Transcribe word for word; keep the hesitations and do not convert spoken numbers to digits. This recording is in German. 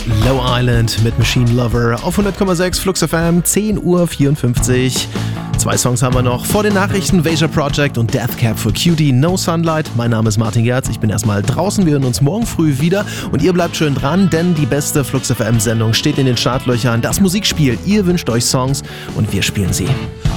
Low Island mit Machine Lover auf hundert Komma sechs Flux F M, zehn Uhr vierundfünfzig. Zwei Songs haben wir noch vor den Nachrichten: Veja Project und Death Cab for Cutie, No Sunlight. Mein Name ist Martin Gerz, ich bin erstmal draußen, wir hören uns morgen früh wieder und ihr bleibt schön dran, denn die beste Flux F M Sendung steht in den Startlöchern. Das Musikspiel, ihr wünscht euch Songs und wir spielen sie.